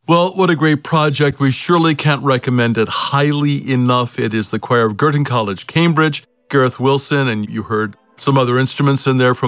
Well, what a great project. We surely can't recommend it highly enough. It is the choir of Girton College, Cambridge, Gareth Wilson, and you heard some other instruments in there from